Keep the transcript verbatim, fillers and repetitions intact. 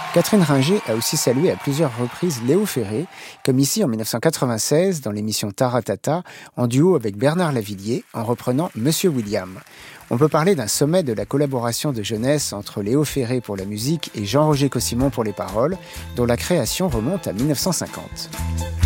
Catherine Ringer a aussi salué à plusieurs reprises Léo Ferré, comme ici en dix-neuf cent quatre-vingt-seize dans l'émission Taratata, en duo avec Bernard Lavilliers, en reprenant Monsieur William. On peut parler d'un sommet de la collaboration de jeunesse entre Léo Ferré pour la musique et Jean-Roger Cossimon pour les paroles, dont la création remonte à dix-neuf cent cinquante.